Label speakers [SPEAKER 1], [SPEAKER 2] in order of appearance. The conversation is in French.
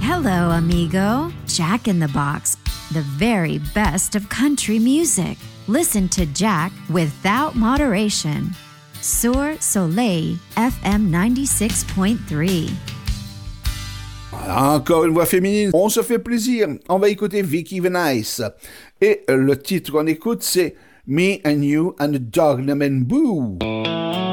[SPEAKER 1] Hello, amigo. Jack in the Box, the very best of country music. Listen to Jack without moderation. Sur Soleil FM 96.3.
[SPEAKER 2] Encore une voix féminine, on se fait plaisir. On va écouter Vicky Venice. Et le titre qu'on écoute, c'est Me and You and the Dog Named Boo.